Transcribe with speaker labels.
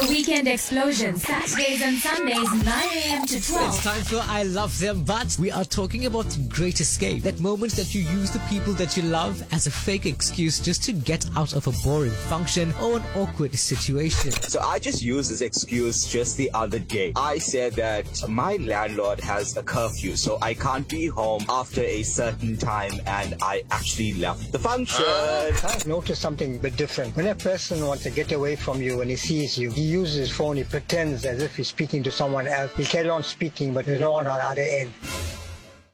Speaker 1: Weekend Explosion, Saturdays and Sundays, 9 a.m. to 12.
Speaker 2: It's time for I Love Them, but we are talking about the great escape. That moment that you use the people that you love as a fake excuse just to get out of a boring function or an awkward situation.
Speaker 3: So I just used this excuse just the other day. I said that my landlord has a curfew, so I can't be home after a certain time, and I actually left the function.
Speaker 4: I've noticed something a bit different. When a person wants to get away from you when he sees you, he uses his phone, he pretends as if he's speaking to someone else. He carry on speaking, but there's no one on the other end.